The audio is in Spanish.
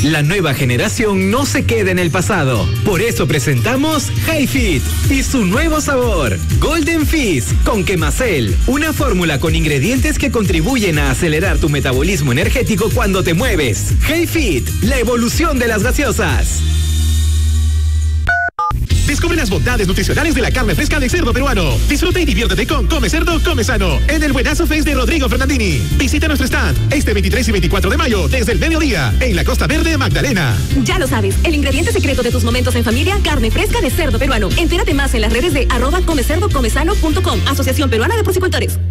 La nueva generación no se queda en el pasado. Por eso presentamos HiFit y su nuevo sabor, Golden Fizz con Quemacel, una fórmula con ingredientes que contribuyen a acelerar tu metabolismo energético cuando te mueves. HiFit, la evolución de las gaseosas. Descubre las bondades nutricionales de la carne fresca de cerdo peruano. Disfruta y diviértete con Come Cerdo, Come Sano, en el Buenazo Fest de Rodrigo Fernandini. Visita nuestro stand este 23 y 24 de mayo desde el mediodía en la Costa Verde, Magdalena. Ya lo sabes, el ingrediente secreto de tus momentos en familia, carne fresca de cerdo peruano. Entérate más en las redes de @comecerdo-comesano.com, Asociación Peruana de Porcicultores.